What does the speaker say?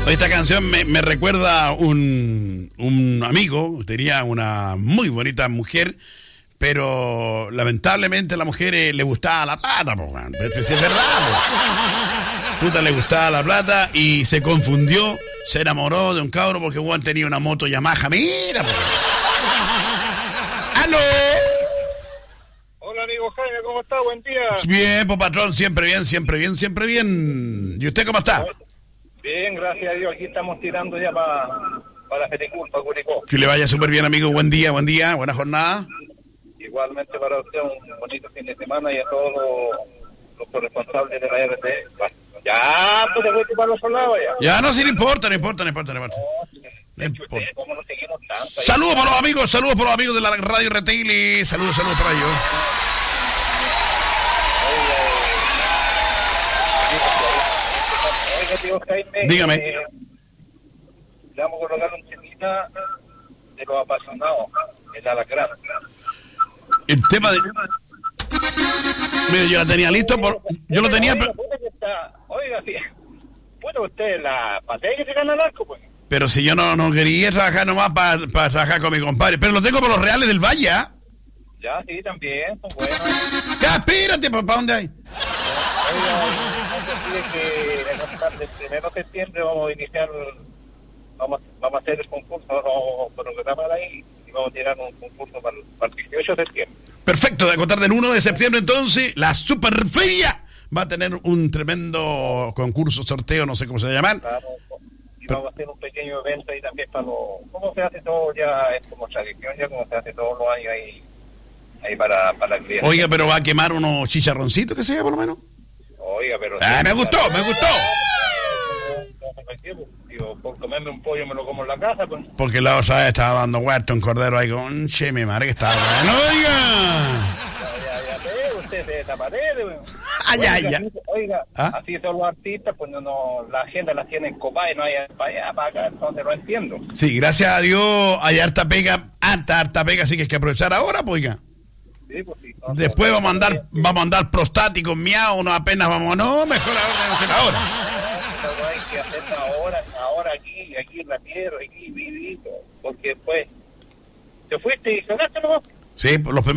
Esta canción me recuerda a un amigo, tenía una muy bonita mujer, pero lamentablemente a la mujer le gustaba la plata, po, man. Es verdad, po. Puta, le gustaba la plata y se confundió, se enamoró de un cabro porque Juan tenía una moto Yamaha, mira, po. ¡Aló! Hola amigo Jaime, ¿cómo está? Buen día. Bien, pues patrón, siempre bien, siempre bien, siempre bien. ¿Y usted cómo está? Bien, gracias a Dios, aquí estamos tirando ya para Feticul, para Curicó. Que le vaya súper bien, amigo, buen día, buena jornada. Igualmente para usted un bonito fin de semana y a todos los corresponsables de la RT. Bueno, ya, pues te voy para los lados ya. Ya, no, sí, no importa. No importa. ¿Cómo no seguimos tanto? Saludos para los amigos de la Radio Retail. Saludos para ellos. Oiga, tío Jaime. Dígame. Le vamos a colocar un temita de los apasionados, el alacrán. El tema de... Mira, yo la tenía listo, yo lo tenía... Oiga, sí. Bueno, usted la patea que se gana el arco, pues. Pero si yo no quería trabajar nomás para trabajar con mi compadre. Pero lo tengo por los Reales del Valle, ¿ah? Ya, sí, también, son buenos. Ya, espérate, ¿para dónde hay? Oiga, que el 1 de septiembre vamos a iniciar, vamos a hacer el concurso, vamos a programar ahí y vamos a tirar un concurso para el 18 de septiembre. Perfecto, de contar del 1 de septiembre entonces, la Superferia va a tener un tremendo concurso, sorteo, no sé cómo se va a llamar. Claro, y vamos a hacer un pequeño evento ahí también para como se hace todo ya, es como tradición ya, como se hace todos los años ahí para el cliente. Oiga, pero va a quemar unos chicharroncitos que sea por lo menos. Oiga, pero... me gustó. Digo, por comerme un pollo me lo como en la casa, pues. Porque la otra vez estaba dando huerto un cordero ahí con... Che, mi madre que estaba bueno, oiga. Ya, usted se desaparece, weón. Ya. Oiga, ¿Ah? así son los artistas, pues no, la agenda la tienen copada y no hay para allá, para acá, entonces no entiendo. Sí, gracias a Dios hay harta pega, así que hay que aprovechar ahora, pues, oiga. Sí, pues sí. Después vamos a andar prostáticos, miau, no apenas vamos, no, mejor ahora. No hay que hacerlo ahora aquí en la tierra, aquí vivito, porque después te fuiste y sonaste nomás. Sí, los